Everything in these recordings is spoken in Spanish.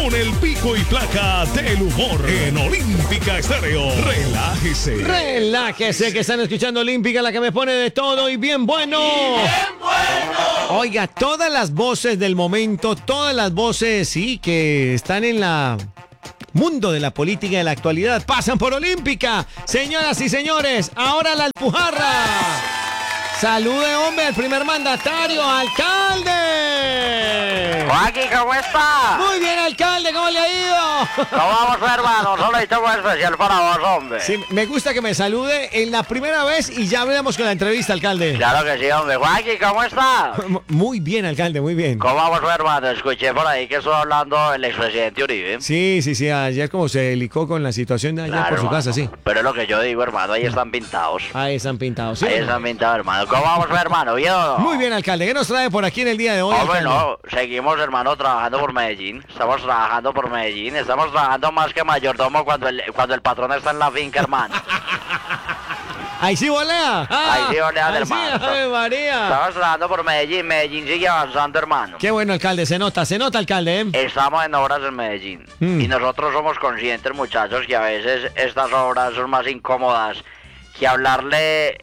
Con el pico y placa del humor en Olímpica Estéreo. Relájese. Relájese, que están escuchando Olímpica, la que me pone de todo y bien bueno. ¡Bien bueno! Oiga, todas las voces del momento, todas las voces, sí, que están en la mundo de la política y de la actualidad, pasan por Olímpica. Señoras y señores, ahora la Alpujarra. Salude, hombre, el primer mandatario, alcalde. Joaquín, ¿cómo está? Muy bien, alcalde, ¿cómo le ha ido? ¿Cómo vamos, hermano? Solo hay tema especial para vos, hombre. Sí, me gusta que me salude en la primera vez y ya hablamos con la entrevista, alcalde. Claro que sí, hombre. Joaquín, ¿cómo está? Muy bien, alcalde, muy bien. ¿Cómo vamos, hermano? Escuché por ahí que estuvo hablando el expresidente Uribe. Sí, ayer como se delicó con la situación de allá Claro, por su casa, hermano. sí. Pero es lo que yo digo, hermano, ahí están pintados. Ahí están pintados, sí. Ahí están pintados, hermano. ¿Cómo vamos, hermano? ¿Bien o no? Muy bien, alcalde. ¿Qué nos trae por aquí en el día de hoy, Hombre, alcalde? no, seguimos, hermano, trabajando por Medellín. Estamos trabajando por Medellín. Estamos trabajando más que mayordomo cuando el patrón está en la finca, hermano. Ahí sí volea. Ahí sí volea, ahí hermano. Sí, ¡Ave María! Estamos trabajando por Medellín. Medellín sigue avanzando, hermano. Qué bueno, alcalde. Se nota, alcalde, ¿eh? Estamos en obras en Medellín y nosotros somos conscientes, muchachos, que a veces estas obras son más incómodas que hablarle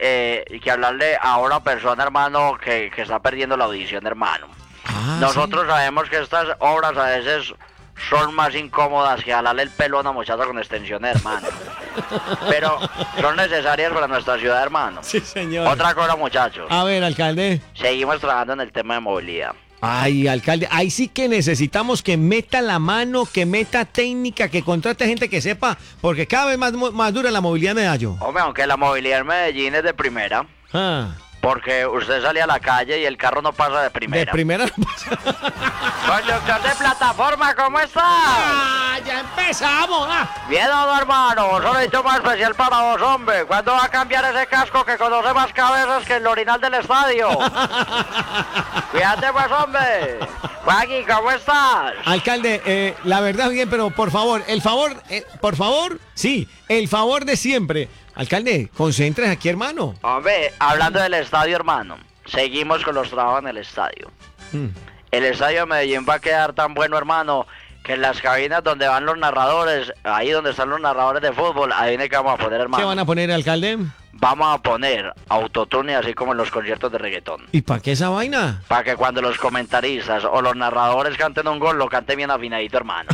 a una persona, hermano, que está perdiendo la audición, hermano. Nosotros sabemos que estas obras a veces son más incómodas que jalarle el pelo a una muchacha con extensiones, hermano. Pero son necesarias para nuestra ciudad, hermano. Sí, señor. Otra cosa, muchachos. A ver, alcalde. Seguimos trabajando en el tema de movilidad. Ay, alcalde, ahí sí que necesitamos que meta la mano, que meta técnica, que contrate gente que sepa, porque cada vez más dura la movilidad de Medallo. Hombre, aunque la movilidad en Medellín es de primera. Ah. Porque usted sale a la calle y el carro no pasa de primera. De primera no pasa. Conductor de plataforma, ¿cómo está? ¡Ah, ya empezamos! Bien, hermano, solo he más especial para vos, hombre. ¿Cuándo va a cambiar ese casco que conoce más cabezas que el orinal del estadio? Cuídate, pues, hombre. Joaquín, ¿cómo estás? Alcalde, la verdad bien, pero por favor, el favor de siempre. Alcalde, concéntrese aquí, hermano. Hombre, hablando del estadio, hermano, seguimos con los trabajos en el estadio. El estadio de Medellín va a quedar tan bueno, hermano, que en las cabinas donde van los narradores, ahí donde están los narradores de fútbol, ahí viene que vamos a poner, hermano. ¿Qué van a poner, alcalde? Vamos a poner autotune así como en los conciertos de reggaetón. ¿Y para qué esa vaina? Para que cuando los comentaristas o los narradores canten un gol, lo canten bien afinadito, hermano.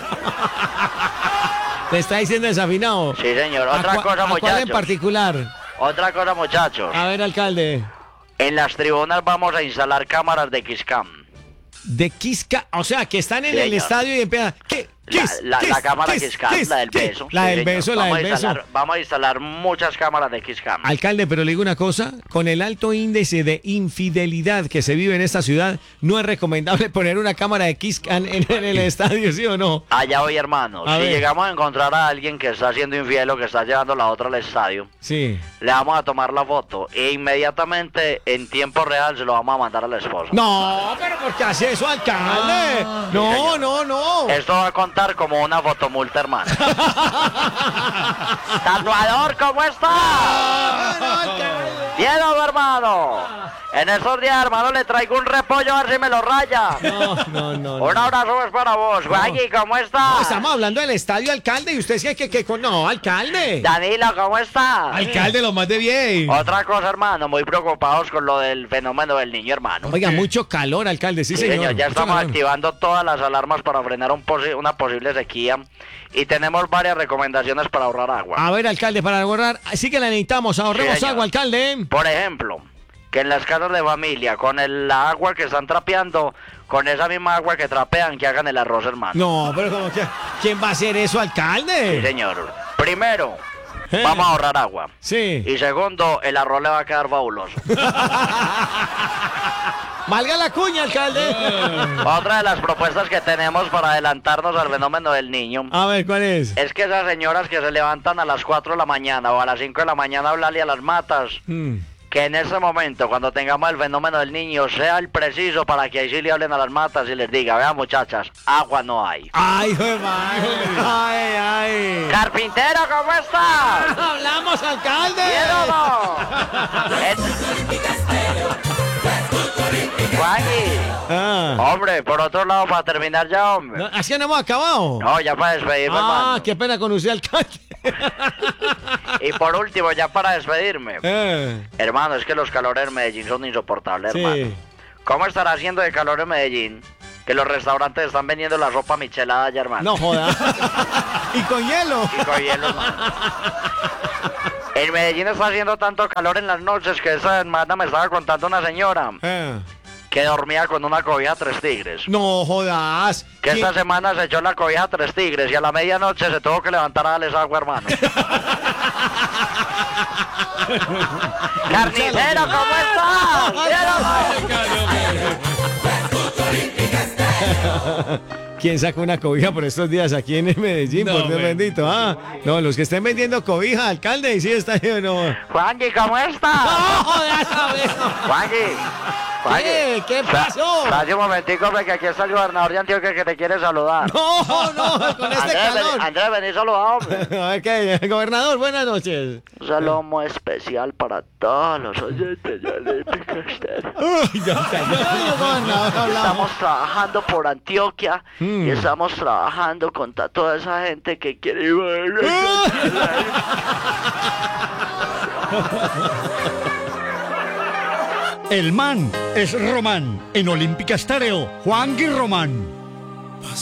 ¿Te está diciendo desafinado? Sí, señor. Otra cosa, muchachos. ¿Cuál en particular? Otra cosa, muchachos. A ver, alcalde. En las tribunas vamos a instalar cámaras de Kisscam. De Kisscam, o sea, que están en el estadio y empiezan... La cámara Kisscam, la del beso. La del beso, la del beso. Vamos a instalar muchas cámaras de Kisscam. Alcalde, pero le digo una cosa, con el alto índice de infidelidad que se vive en esta ciudad, no es recomendable poner una cámara de Kisscam en el estadio, ¿sí o no? Allá voy, hermano. Si llegamos a encontrar a alguien que está siendo infiel o que está llevando la otra al estadio, sí, le vamos a tomar la foto e inmediatamente, en tiempo real, se lo vamos a mandar a la esposa. No, pero ¿por qué hace eso, alcalde? No. Esto va a contar como una fotomulta, hermano. Tatuador, ¿cómo está? Bien, hermano. En estos días, hermano, le traigo un repollo a ver si me lo raya. No. Un abrazo es para vos. Guayi, ¿cómo está? No, estamos hablando del estadio, alcalde, y usted sí que no, alcalde. Danilo, ¿cómo está? Alcalde, lo más de bien. Otra cosa, hermano, muy preocupados con lo del fenómeno del niño, hermano. Oiga, mucho calor, alcalde, sí, señor. Ya estamos activando todas las alarmas para frenar una posible sequía y tenemos varias recomendaciones para ahorrar agua. A ver, alcalde, para ahorrar, sí que la necesitamos, ahorremos agua, alcalde. Por ejemplo, que en las casas de familia, con la agua que están trapeando, con esa misma agua que trapean, que hagan el arroz, hermano. No, pero ¿cómo que? ¿Quién va a hacer eso, alcalde? Sí, señor. Primero, vamos a ahorrar agua. Sí. Y segundo, el arroz le va a quedar fabuloso. Valga la cuña, alcalde. Otra de las propuestas que tenemos para adelantarnos al fenómeno del niño. A ver, ¿cuál es? Es que esas señoras que se levantan a las 4 de la mañana o a las 5 de la mañana a hablarle a las matas, que en ese momento, cuando tengamos el fenómeno del niño, sea el preciso para que ahí sí le hablen a las matas y les diga, vean, muchachas, agua no hay. ¡Ay, hijo de madre! ¡Ay! ¡Carpintero, ¿cómo estás? ¡Hablamos, alcalde! ¡Quiero no! Juanji. Hombre, por otro lado, para terminar ya, hombre. No, ¿así no hemos acabado? No, ya para despedirme, hermano. Qué pena con usted, alcalde. Y por último, ya para despedirme. Hermano, es que los calores en Medellín son insoportables, hermano. ¿Cómo estará haciendo de calor en Medellín? Que los restaurantes están vendiendo la sopa michelada ya, hermano. No joda. Y con hielo. Y con hielo, hermano. En Medellín está haciendo tanto calor en las noches que esa semana me estaba contando una señora que dormía con una cobija 3 tigres. No jodas. Que esta semana se echó la cobija 3 tigres y a la medianoche se tuvo que levantar a darles agua, hermano. Carnicero, ¿cómo estás? ¿Quién saca una cobija por estos días aquí en Medellín? Por Dios bendito. No, los que estén vendiendo cobija, alcalde, y sí está yo, no. Juanji, ¿cómo estás? No, jodas, Juanji. ¿Qué pasó? Espérate un momentico, porque aquí está el gobernador de Antioquia que te quiere saludar. No, con este calor. Andrés, vení saludado, hombre. A ver, ¿qué? Gobernador, buenas noches. Un saludo muy especial para todos los oyentes de Olímpica Estéreo. Estamos trabajando por Antioquia y estamos trabajando contra toda esa gente que quiere ir. El man es Román. En Olímpica Estéreo, Juanji Román.